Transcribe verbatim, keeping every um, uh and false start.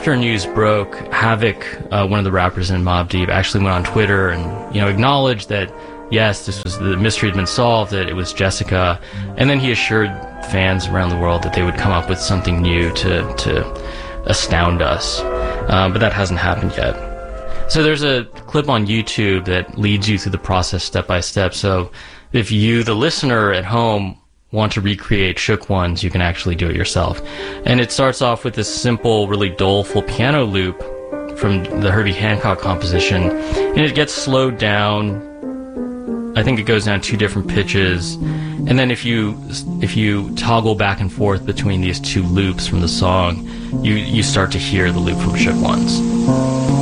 after news broke, Havoc, uh, one of the rappers in Mobb Deep, actually went on Twitter and, you know, acknowledged that, yes, this was the mystery had been solved, that it was Jessica, and then he assured fans around the world that they would come up with something new to to astound us. Uh, but that hasn't happened yet. So there's a clip on YouTube that leads you through the process step by step. So if you, the listener at home, want to recreate Shook Ones, you can actually do it yourself. And it starts off with this simple, really doleful piano loop from the Herbie Hancock composition, and it gets slowed down. I think it goes down two different pitches, and then if you if you toggle back and forth between these two loops from the song, you you start to hear the loop from Shook Ones.